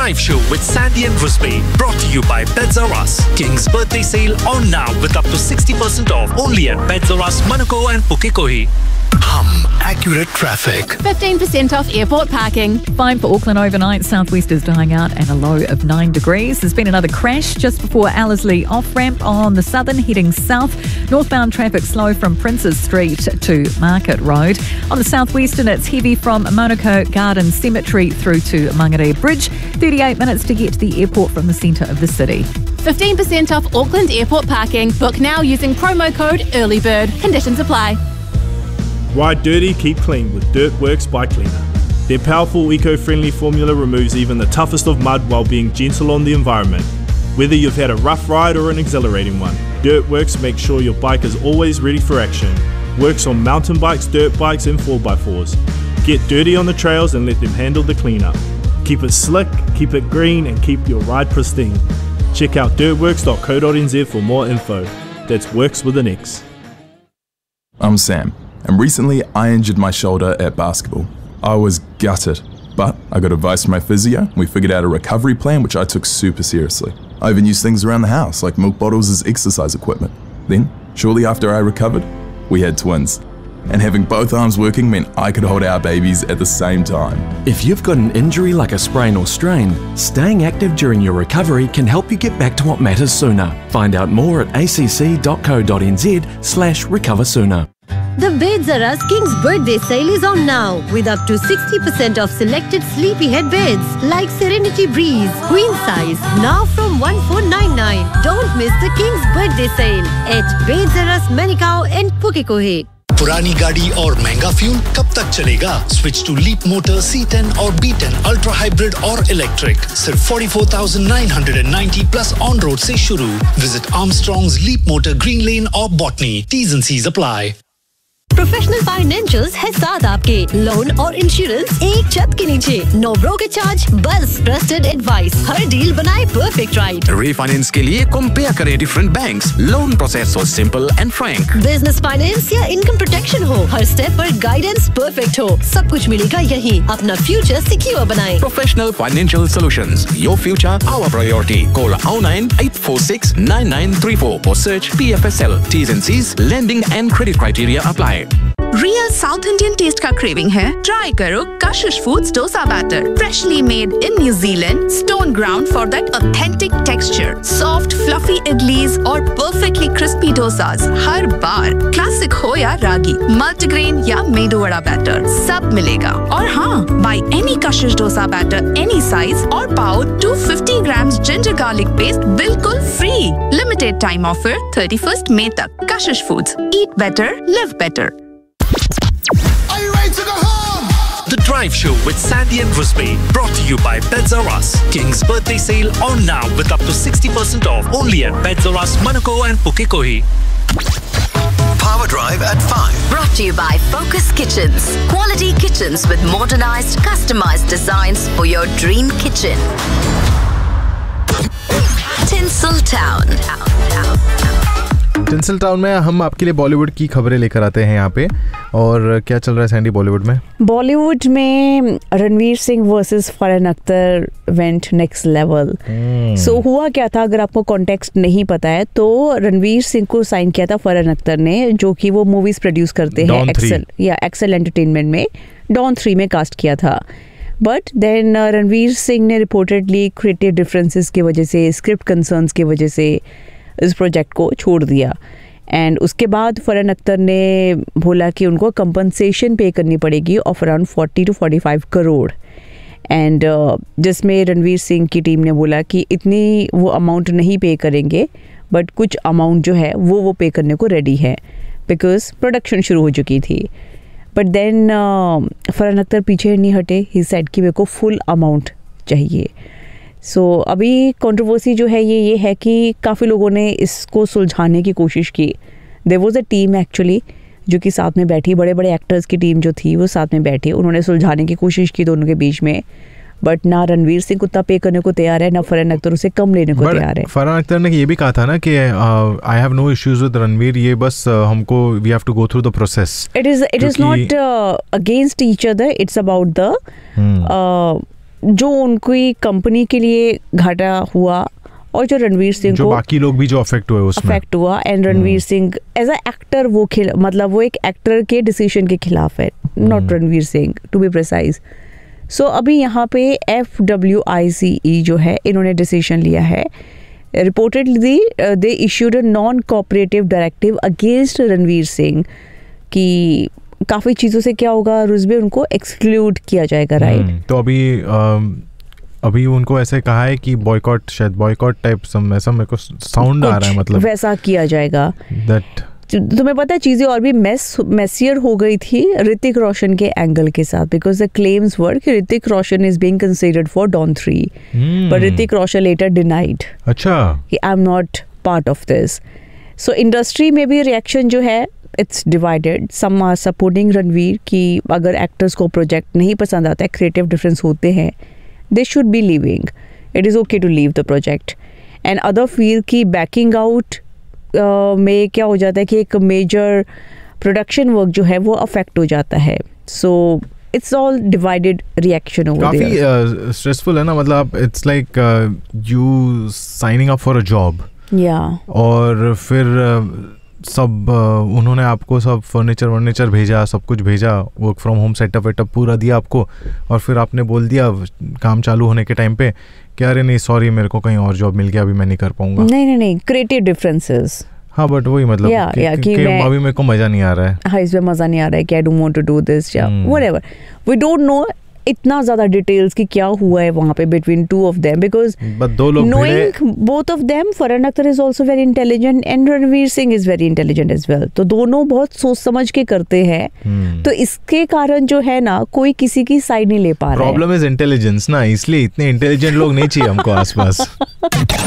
Drive Show with Sandy and Rusby, brought to you by Beds R Us. King's birthday sale on now with up to 60% off only at Beds R Us, Manukau and Pukekohe. Accurate traffic. 15% off airport parking. Fine for Auckland overnight. Southwest is dying out and a low of 9 degrees. There's been another crash just before Ellerslie off-ramp on the southern heading south. Northbound traffic slow from Princes Street to Market Road. On the southwestern, it's heavy from Monaco Garden Cemetery through to Mangere Bridge. 38 minutes to get to the airport from the centre of the city. 15% off Auckland airport parking. Book now using promo code EARLYBIRD. Conditions apply. Ride dirty, keep clean with Dirtworks Bike Cleaner. Their powerful eco-friendly formula removes even the toughest of mud while being gentle on the environment. Whether you've had a rough ride or an exhilarating one, Dirtworks makes sure your bike is always ready for action. Works on mountain bikes, dirt bikes and 4x4s. Get dirty on the trails and let them handle the cleanup. Keep it slick, keep it green and keep your ride pristine. Check out dirtworks.co.nz for more info. That's Works with an X. I'm Sam. And recently, I injured my shoulder at basketball. I was gutted, but I got advice from my physio. We figured out a recovery plan, which I took super seriously. I even used things around the house, like milk bottles as exercise equipment. Then, shortly after I recovered, we had twins. And having both arms working meant I could hold our babies at the same time. If you've got an injury like a sprain or strain, staying active during your recovery can help you get back to what matters sooner. Find out more at acc.co.nz/recoversooner. The Beds R Us King's birthday sale is on now with up to 60% off selected sleepyhead beds like Serenity Breeze, queen size, now from 1499. Don't miss the King's birthday sale at Beds R Us, Manukau and Pukekohe. पुरानी गाड़ी और महंगा fuel कब तक चलेगा? Switch to Leap Motor C10 और B10 Ultra Hybrid और Electric. सिर्फ 44,990 plus on road से शुरू. Visit Armstrong's Leap Motor Green Lane और Botany. T's and C's apply. Professional financials है साथ आपके. लोन और इंश्योरेंस एक छत के नीचे. नो ब्रोकर चार्ज, बस ट्रस्टेड एडवाइस. हर डील बनाए परफेक्ट राइट. Refinance के लिए compare करें different banks. Loan process हो simple and frank. Business finance या इनकम प्रोटेक्शन हो, हर स्टेप पर गाइडेंस परफेक्ट हो. सब कुछ मिलेगा यहीं. अपना फ्यूचर सिक्योर बनाएं. Professional Financial Solutions. Your future, our priority. Call 09-846-9934 or search PFSL. T's and C's, lending and credit criteria apply. Real south Indian test का क्रेविंग है? ट्राई करो कशिश foods dosa batter. Freshly made in New Zealand, stone ground for that authentic texture. Soft fluffy idlis और perfectly crispy dosas हर बार. Classic हो या रागी, multigrain या medu vada batter, सब मिलेगा. और हाँ, by any Kashish dosa batter any size और पाओ 250 grams जिंजर गार्लिक पेस्ट बिल्कुल free. Limited time offer 31st May तक. कशिश foods, eat better, live better. Are you ready to go home? The Drive Show with Sandy and Rusby, brought to you by Beds R Us. King's birthday sale on now with up to 60% off only at Beds R Us, Manukau and Pukekohe. Power Drive at 5. Brought to you by Focus Kitchens. Quality kitchens with modernized, customized designs for your dream kitchen. Tinseltown. टिंसलटाउन में हम आपके लिए बॉलीवुड की खबरें लेकर आते हैं यहाँ पे. और क्या चल रहा है सैंडी बॉलीवुड में? बॉलीवुड में Ranveer Singh versus Farhan Akhtar went next level. सो हुआ क्या था, अगर आपको कॉन्टेक्स्ट नहीं पता है तो रणवीर सिंह को साइन किया था फरहान अख्तर ने, जो कि वो मूवीज प्रोड्यूस करते हैं एक्सेल एंटरटेनमेंट में. डॉन 3 में कास्ट किया था. बट देन रणवीर सिंह ने रिपोर्टेडली क्रिएटिव डिफरेंसेस की वजह से, स्क्रिप्ट कंसर्न्स की वजह से इस प्रोजेक्ट को छोड़ दिया. एंड उसके बाद फरहान अख्तर ने बोला कि उनको कंपनसेशन पे करनी पड़ेगी of around 40 to 45 crore. And जिसमें रणवीर सिंह की टीम ने बोला कि इतनी वो अमाउंट नहीं पे करेंगे, बट कुछ अमाउंट जो है वो पे करने को रेडी है बिकॉज प्रोडक्शन शुरू हो चुकी थी. बट देन फरहान अख्तर पीछे नहीं हटे. ही सेड कि मेरे को फुल अमाउंट चाहिए. सो अभी कंट्रोवर्सी जो है ये है कि काफ़ी लोगों ने इसको सुलझाने की कोशिश की. There was a team actually जो कि साथ में बैठी, बड़े बड़े एक्टर्स की टीम जो थी वो साथ में बैठी. उन्होंने सुलझाने की कोशिश की दोनों के बीच में. बट ना रणवीर सिंह उतना पे करने को तैयार है, ना फरहान अख्तर उसे कम लेने को तैयार है. फरहान अख्तर ने ये भी कहा था ना कि I have no issues with Ranveer, ये बस हमको we have to go through the process. It is not against each other, it's about the जो उनकी कंपनी के लिए घाटा हुआ और जो रणवीर सिंह जो को बाकी लोग भी जो अफेक्ट हुआ and Ranveer Singh as a actor वो मतलब वो एक एक्टर के डिसीजन के खिलाफ है, not Ranveer Singh to be precise. सो अभी यहाँ पे FWICE जो है इन्होंने डिसीजन लिया है. Reportedly they issued a non cooperative directive against Ranveer Singh कि काफ़ी चीज़ों से क्या होगा रुजबे, उनको एक्सक्लूड किया जाएगा, राइट? तो अभी उनको ऐसे कहा है कि बॉयकॉट, शायद बॉयकॉट टाइप ऐसा मेरे को साउंड आ रहा है, मतलब वैसा किया जाएगा. दैट तुम्हें पता है चीज़ें और भी मेसियर हो गई थी ऋतिक रोशन के एंगल के साथ, बिकॉज द क्लेम्स वर कि Hrithik Roshan is being considered for don 3, but Hrithik Roshan letter denied. अच्छा, कि I am not part of this. So industry में भी रिएक्शन जो है it's divided. Some are supporting Ranveer कि अगर एक्टर्स को प्रोजेक्ट नहीं पसंद आता है, क्रिएटिव डिफरेंस होते हैं, they should be leaving. It is okay to leave the project. And other feel कि backing out में क्या हो जाता है कि एक major production work जो है वो affect हो जाता है. So it's all divided reaction over there. काफी stressful है ना, मतलब it's like you signing up for a job. Yeah. और फिर सब उन्होंने आपको सब फर्नीचर भेजा, सब कुछ भेजा, वर्क फ्रॉम होम सेटअप वेटअप पूरा दिया आपको, और फिर आपने बोल दिया काम चालू होने के टाइम पे कि अरे नहीं सॉरी मेरे को कहीं और जॉब मिल गया, अभी मैं नहीं कर पाऊंगा. नहीं क्रिएटिव डिफरेंसेस. हाँ बट वही मतलब कि अभी मेरे को मजा नहीं आ रहा है. हाँ, इसमें मजा नहीं आ रहा है कि I don't want to do this या व्हाटएवर. वी डोंट नो इतना ज़्यादा डिटेल्स कि क्या हुआ है वहाँ पे between two of them, because knowing both of them, Farhan Akhtar is also very intelligent and Ranveer Singh is very intelligent as well. तो दोनों बहुत सोच समझ के करते हैं. तो इसके कारण जो है ना कोई किसी की साइड नहीं ले पा रहा है. प्रॉब्लम इज इंटेलिजेंस ना, इसलिए इतने इंटेलिजेंट लोग नहीं चाहिए हमको आसपास.